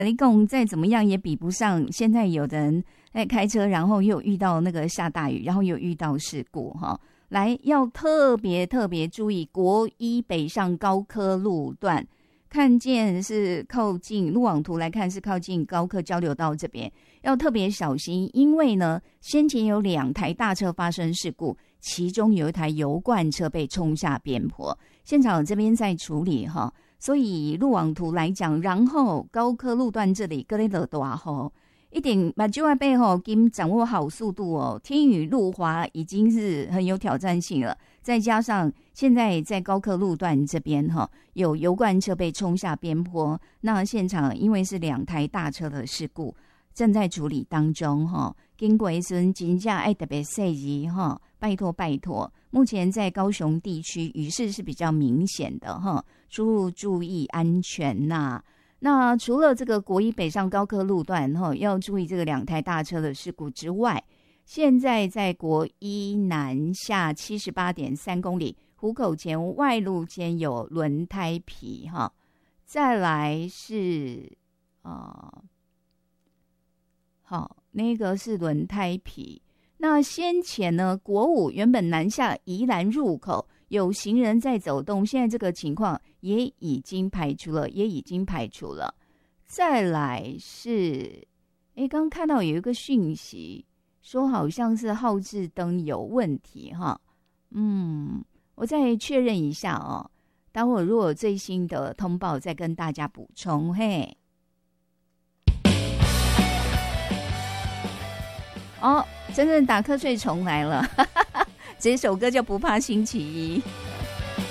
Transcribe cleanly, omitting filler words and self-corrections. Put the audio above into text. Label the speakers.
Speaker 1: 你讲再怎么样也比不上现在有的人在开车，然后又遇到那个下大雨，然后又遇到事故哈。来，要特别注意国一北上高科路段，看见是靠近路网图来看是靠近高科交流道这边，要特别小心，因为呢先前有2台大车发生事故，其中有一台油罐车被冲下边坡，现场这边在处理哈。所以路网图来讲，然后高科路段这里各类的大吼，一定把就要背后跟掌握好速度哦。天雨路滑已经是很有挑战性了，再加上现在在高科路段这边哈，有油罐车被冲下边坡，那现场因为是2台大车的事故，正在处理当中哈。经过一阵真正爱特别细意哈，拜托。目前在高雄地区雨势是比较明显的哈，出入注意安全呐。那除了这个国一北上高科路段哈，要注意这个2台大车的事故之外，现在在国一南下78.3公里，湖口前外路间有轮胎皮哈，再来是好，那个是轮胎皮。那先前呢，国五原本南下宜兰入口有行人在走动，现在这个情况也已经排除了。再来是，刚看到有一个讯息说好像是号志灯有问题哈，我再确认一下哦，待会儿如果有最新的通报再跟大家补充嘿。真正打瞌睡虫来了，这首歌就不怕星期一。